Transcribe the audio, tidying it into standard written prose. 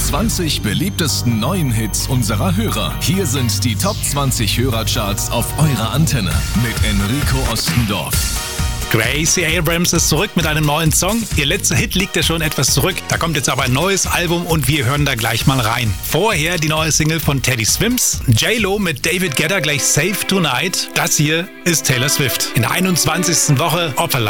20 beliebtesten neuen Hits unserer Hörer. Hier sind die Top 20 Hörercharts auf eurer Antenne mit Enrico Ostendorf. Gracie Abrams ist zurück mit einem neuen Song. Ihr letzter Hit liegt ja schon etwas zurück. Da kommt jetzt aber ein neues Album und wir hören da gleich mal rein. Vorher die neue Single von Teddy Swims. J-Lo mit David Guetta gleich Save Tonight. Das hier ist Taylor Swift. In der 21. Woche Opferline.